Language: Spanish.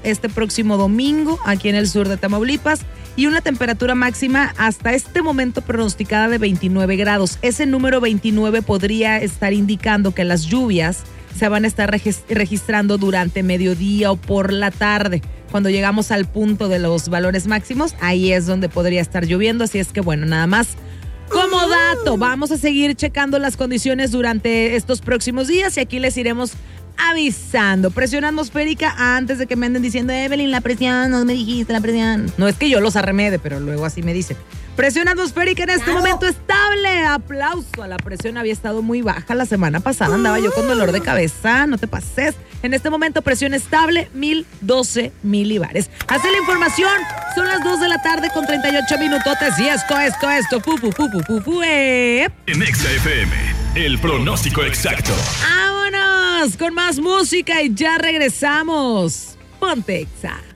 este próximo domingo aquí en el sur de Tamaulipas y una temperatura máxima hasta este momento pronosticada de 29 grados. Ese número 29 podría estar indicando que las lluvias se van a estar registrando durante mediodía o por la tarde. Cuando llegamos al punto de los valores máximos, ahí es donde podría estar lloviendo, así es que bueno, nada más como dato, vamos a seguir checando las condiciones durante estos próximos días y aquí les iremos avisando. Presión atmosférica, antes de que me anden diciendo, Evelyn, la presión, no me dijiste la presión. No es que yo los arremede, pero luego así me dicen. Presión atmosférica en este momento estable. Aplauso a la presión, había estado muy baja la semana pasada, andaba yo con dolor de cabeza, no te pases. En este momento presión estable, 1012 milibares. Así la información, son las 2 de la tarde con 38 minutotes y esto, En Exa FM, el pronóstico exacto. ¡Vámonos! Con más música y ya regresamos. Ponte Exa.